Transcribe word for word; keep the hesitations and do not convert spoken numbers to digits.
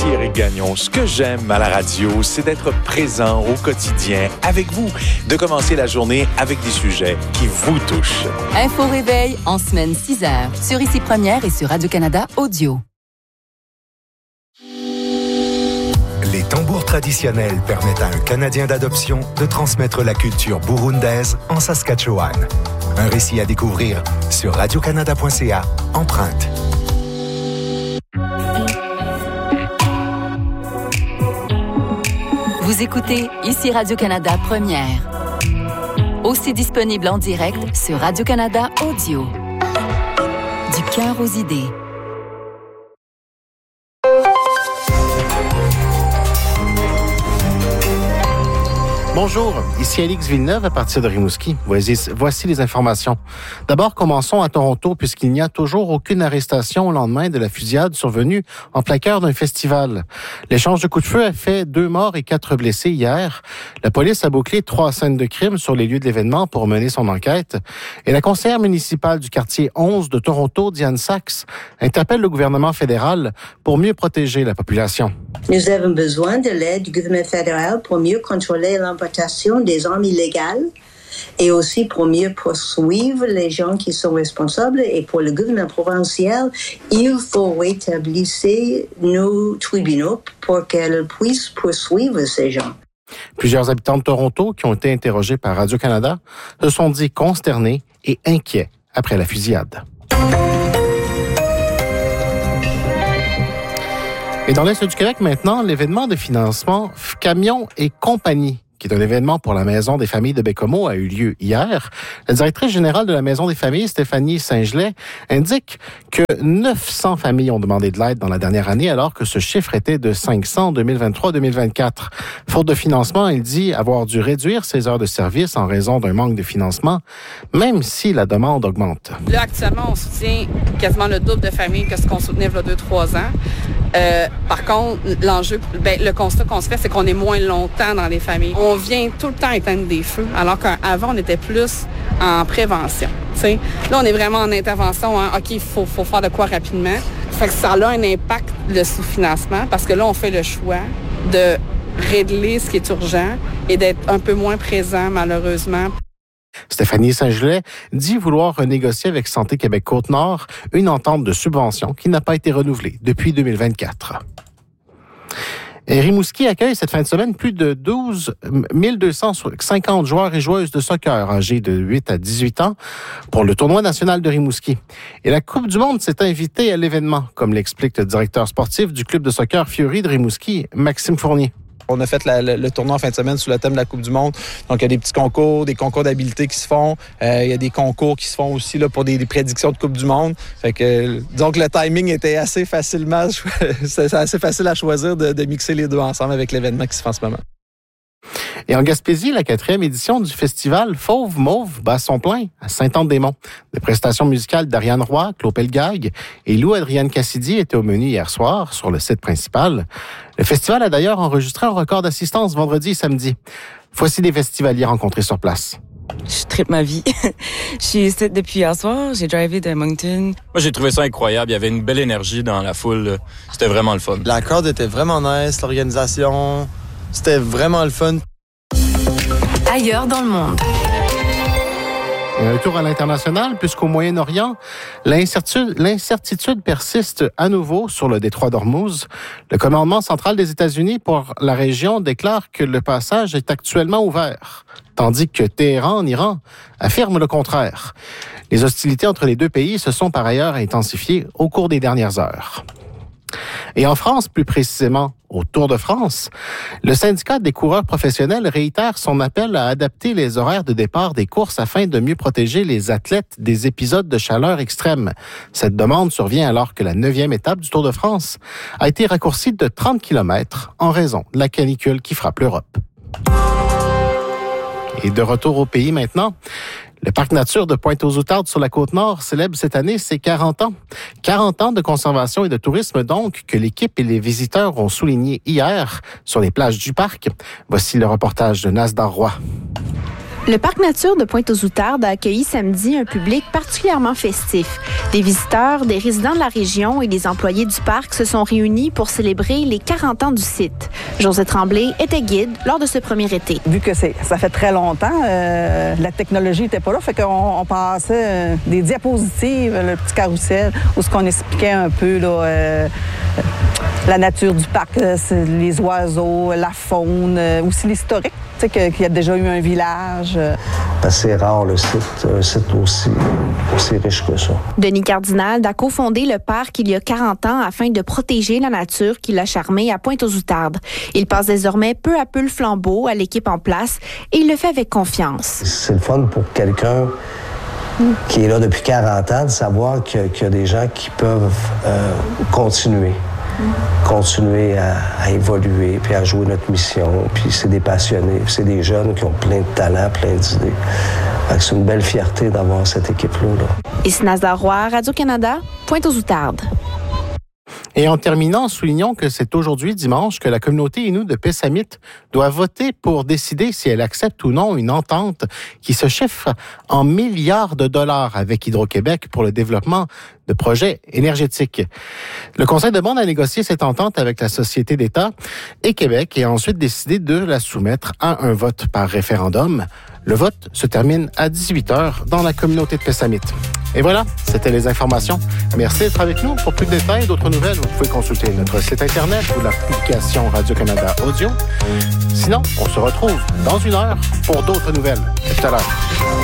Ici Éric Gagnon. Ce que j'aime à la radio, c'est d'être présent au quotidien avec vous, de commencer la journée avec des sujets qui vous touchent. Info Réveil en semaine six heures sur Ici Première et sur Radio-Canada Audio. Les tambours traditionnels permettent à un Canadien d'adoption de transmettre la culture burundaise en Saskatchewan. Un récit à découvrir sur radio canada point c a, Empreinte. Vous écoutez Ici Radio-Canada Première. Aussi disponible en direct sur Radio-Canada Audio. Du cœur aux idées. Bonjour, ici Alix Villeneuve à partir de Rimouski. Voici, voici les informations. D'abord, commençons à Toronto puisqu'il n'y a toujours aucune arrestation au lendemain de la fusillade survenue en plein cœur d'un festival. L'échange de coups de feu a fait deux morts et quatre blessés hier. La police a bouclé trois scènes de crime sur les lieux de l'événement pour mener son enquête. Et la conseillère municipale du quartier onze de Toronto, Diane Sachs, interpelle le gouvernement fédéral pour mieux protéger la population. Nous avons besoin de l'aide du gouvernement fédéral pour mieux contrôler l'importation des armes illégales et aussi pour mieux poursuivre les gens qui sont responsables. Et pour le gouvernement provincial, il faut rétablir nos tribunaux pour qu'elles puissent poursuivre ces gens. Plusieurs habitants de Toronto qui ont été interrogés par Radio-Canada se sont dit consternés et inquiets après la fusillade. Et dans l'Est du Québec, maintenant, l'événement de financement Camions et compagnie, qui est un événement pour la Maison des familles de Baie-Comeau, a eu lieu hier. La directrice générale de la Maison des familles, Stéphanie Saint-Gelais, indique que neuf cents familles ont demandé de l'aide dans la dernière année, alors que ce chiffre était de cinq cents en deux mille vingt-trois deux mille vingt-quatre. Faute de financement, elle dit avoir dû réduire ses heures de service en raison d'un manque de financement, même si la demande augmente. Là, actuellement, on soutient quasiment le double de familles que ce qu'on soutenait il y a deux trois ans. Euh, par contre, l'enjeu, ben, le constat qu'on se fait, c'est qu'on est moins longtemps dans les familles. On vient tout le temps éteindre des feux, alors qu'avant, on était plus en prévention. T'sais. Là, on est vraiment en intervention. Hein. OK, il faut, faut faire de quoi rapidement. Fait que ça a un impact, le sous-financement, parce que là, on fait le choix de régler ce qui est urgent et d'être un peu moins présent, malheureusement. Stéphanie Saint-Gelais dit vouloir renégocier avec Santé Québec Côte-Nord une entente de subvention qui n'a pas été renouvelée depuis deux mille vingt-quatre. Et Rimouski accueille cette fin de semaine plus de douze mille deux cent cinquante joueurs et joueuses de soccer âgés de huit à dix-huit ans pour le tournoi national de Rimouski. Et la Coupe du monde s'est invitée à l'événement, comme l'explique le directeur sportif du club de soccer Fury de Rimouski, Maxime Fournier. On a fait la, le, le tournoi en fin de semaine sous le thème de la Coupe du monde. Donc, il y a des petits concours, des concours d'habileté qui se font. Euh, il y a des concours qui se font aussi là, pour des, des prédictions de Coupe du monde. Fait que, disons que le timing était assez facilement, c'est assez facile à choisir de, de mixer les deux ensemble avec l'événement qui se fait en ce moment. Et en Gaspésie, la quatrième édition du festival Fauve Mauve bat son plein à Saint-Anne-des-Monts. Les prestations musicales d'Ariane Roy, Claude Pelgag et Lou-Adrienne Cassidy étaient au menu hier soir sur le site principal. Le festival a d'ailleurs enregistré un record d'assistance vendredi et samedi. Voici des festivaliers rencontrés sur place. Je tripe ma vie. Je suis ici depuis hier soir. J'ai drivé de Moncton. Moi, j'ai trouvé ça incroyable. Il y avait une belle énergie dans la foule. C'était vraiment le fun. La corde était vraiment nice. L'organisation, c'était vraiment le fun. Ailleurs dans le monde. Et un tour à l'international, puisqu'au Moyen-Orient, l'incertitude, l'incertitude persiste à nouveau sur le détroit d'Ormuz. Le commandement central des États-Unis pour la région déclare que le passage est actuellement ouvert, tandis que Téhéran, en Iran, affirme le contraire. Les hostilités entre les deux pays se sont par ailleurs intensifiées au cours des dernières heures. Et en France, plus précisément au Tour de France, le syndicat des coureurs professionnels réitère son appel à adapter les horaires de départ des courses afin de mieux protéger les athlètes des épisodes de chaleur extrême. Cette demande survient alors que la neuvième étape du Tour de France a été raccourcie de trente kilomètres en raison de la canicule qui frappe l'Europe. Et de retour au pays maintenant, le parc nature de Pointe-aux-Outardes sur la Côte-Nord célèbre cette année ses quarante ans. quarante ans de conservation et de tourisme donc que l'équipe et les visiteurs ont souligné hier sur les plages du parc. Voici le reportage de Nasdar Roy. Le parc nature de Pointe-aux-Outardes a accueilli samedi un public particulièrement festif. Des visiteurs, des résidents de la région et des employés du parc se sont réunis pour célébrer les quarante ans du site. Josée Tremblay était guide lors de ce premier été. Vu que c'est, ça fait très longtemps, euh, la technologie n'était pas là, fait qu'on on passait euh, des diapositives, le petit carrousel, où ce qu'on expliquait un peu là, euh, la nature du parc, les oiseaux, la faune, euh, aussi l'historique. Tu sais, qu'il y a déjà eu un village. C'est rare, le site, un site aussi, aussi riche que ça. Denis Cardinal a cofondé le parc il y a quarante ans afin de protéger la nature qui l'a charmé à Pointe-aux-Outardes. Il passe désormais peu à peu le flambeau à l'équipe en place et il le fait avec confiance. C'est le fun pour quelqu'un qui est là depuis quarante ans de savoir que, qu'il y a des gens qui peuvent euh, continuer. continuer à, à évoluer, puis à jouer notre mission. Puis c'est des passionnés, puis c'est des jeunes qui ont plein de talents, plein d'idées. Fait que c'est une belle fierté d'avoir cette équipe-là. Là. Ici Nazar Roy, Radio-Canada, Pointe-aux-Outardes. Et en terminant, soulignons que c'est aujourd'hui, dimanche, que la communauté Innu de Pessamit doit voter pour décider si elle accepte ou non une entente qui se chiffre en milliards de dollars avec Hydro-Québec pour le développement de projets énergétiques. Le Conseil de bande a négocié cette entente avec la Société d'État et Québec et a ensuite décidé de la soumettre à un vote par référendum. Le vote se termine à dix-huit heures dans la communauté de Pessamit. Et voilà, c'était les informations. Merci d'être avec nous. Pour plus de détails et d'autres nouvelles, vous pouvez consulter notre site Internet ou l'application Radio-Canada Audio. Sinon, on se retrouve dans une heure pour d'autres nouvelles. À tout à l'heure.